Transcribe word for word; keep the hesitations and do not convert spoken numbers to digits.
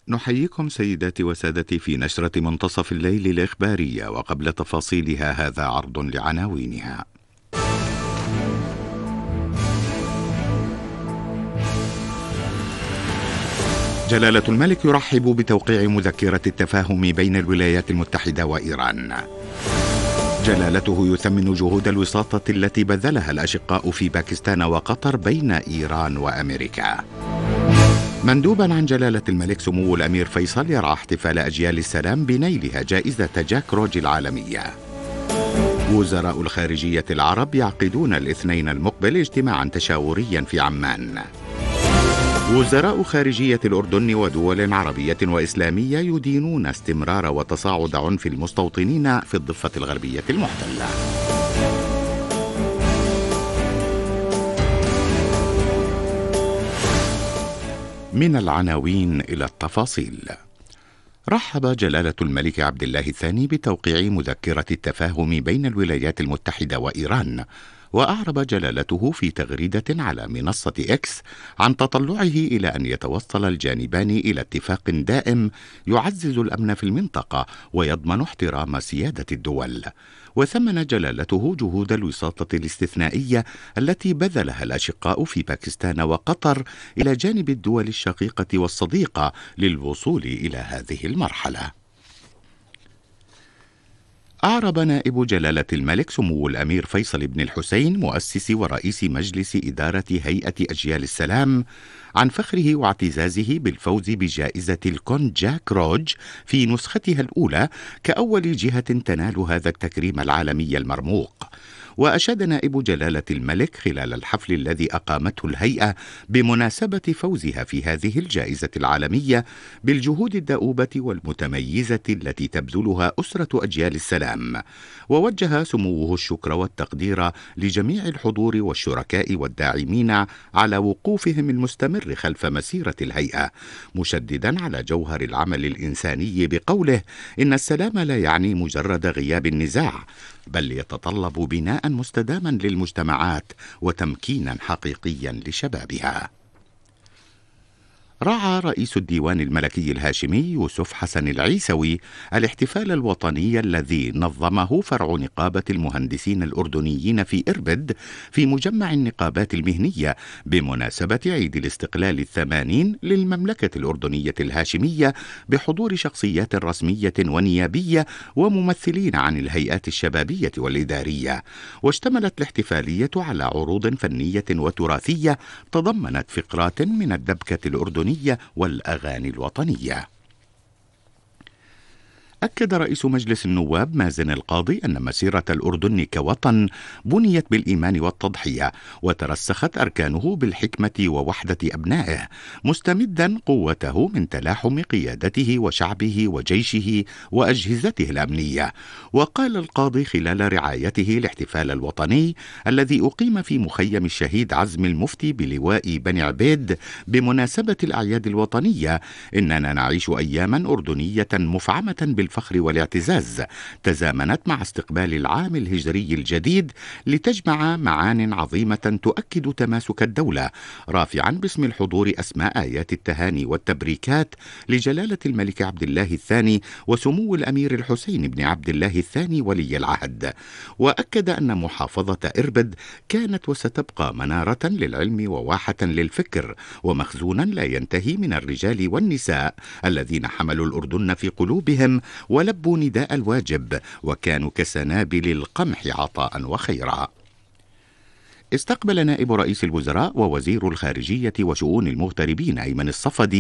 نحييكم سيداتي وسادتي في نشرة منتصف الليل الإخبارية، وقبل تفاصيلها هذا عرض لعناوينها. جلالة الملك يرحب بتوقيع مذكرة التفاهم بين الولايات المتحدة وإيران. جلالته يثمن جهود الوساطة التي بذلها الأشقاء في باكستان وقطر بين إيران وأمريكا. مندوبا عن جلالة الملك سمو الأمير فيصل يرعى احتفال أجيال السلام بنيلها جائزة جاك روج العالمية. وزراء الخارجية العرب يعقدون الاثنين المقبل اجتماعا تشاوريا في عمان. وزراء خارجية الأردن ودول عربية وإسلامية يدينون استمرار وتصاعد عنف المستوطنين في الضفة الغربية المحتلة. من العناوين إلى التفاصيل. رحب جلالة الملك عبد الله الثاني بتوقيع مذكرة التفاهم بين الولايات المتحدة وإيران، وأعرب جلالته في تغريدة على منصة إكس عن تطلعه إلى أن يتوصل الجانبان إلى اتفاق دائم يعزز الأمن في المنطقة ويضمن احترام سيادة الدول. وثمن جلالته جهود الوساطة الاستثنائية التي بذلها الأشقاء في باكستان وقطر إلى جانب الدول الشقيقة والصديقة للوصول إلى هذه المرحلة. أعرب نائب جلالة الملك سمو الأمير فيصل بن الحسين مؤسس ورئيس مجلس إدارة هيئة أجيال السلام عن فخره واعتزازه بالفوز بجائزة الكون جاك روج في نسختها الأولى كأول جهة تنال هذا التكريم العالمي المرموق. وأشاد نائب جلالة الملك خلال الحفل الذي أقامته الهيئة بمناسبة فوزها في هذه الجائزة العالمية بالجهود الدؤوبة والمتميزة التي تبذلها أسرة أجيال السلام. ووجه سموه الشكر والتقدير لجميع الحضور والشركاء والداعمين على وقوفهم المستمر خلف مسيرة الهيئة، مشددا على جوهر العمل الإنساني بقوله: إن السلام لا يعني مجرد غياب النزاع، بل يتطلب بناء مستداما للمجتمعات وتمكينا حقيقيا لشبابها. راعى رئيس الديوان الملكي الهاشمي يوسف حسن العيسوي الاحتفال الوطني الذي نظمه فرع نقابة المهندسين الأردنيين في إربد في مجمع النقابات المهنية بمناسبة عيد الاستقلال الثمانين للمملكة الأردنية الهاشمية، بحضور شخصيات رسمية ونيابية وممثلين عن الهيئات الشبابية والإدارية. واشتملت الاحتفالية على عروض فنية وتراثية تضمنت فقرات من الدبكة الأردنية والأغاني الوطنية. أكد رئيس مجلس النواب مازن القاضي أن مسيرة الأردن كوطن بنيت بالإيمان والتضحية، وترسخت أركانه بالحكمة ووحدة أبنائه، مستمدا قوته من تلاحم قيادته وشعبه وجيشه وأجهزته الأمنية. وقال القاضي خلال رعايته الاحتفال الوطني الذي أقيم في مخيم الشهيد عزم المفتي بلواء بني عبيد بمناسبة الأعياد الوطنية: إننا نعيش أياما أردنية مفعمة بالفخر والاعتزاز، تزامنت مع استقبال العام الهجري الجديد لتجمع معان عظيمة تؤكد تماسك الدولة، رافعا باسم الحضور أسماء آيات التهاني والتبريكات لجلالة الملك عبد الله الثاني وسمو الأمير الحسين بن عبد الله الثاني ولي العهد. وأكد أن محافظة إربد كانت وستبقى منارة للعلم وواحة للفكر ومخزونا لا ينتهي من الرجال والنساء الذين حملوا الأردن في قلوبهم ولبوا نداء الواجب وكانوا كسنابل القمح عطاء وخيرا. استقبل نائب رئيس الوزراء ووزير الخارجية وشؤون المغتربين أيمن الصفدي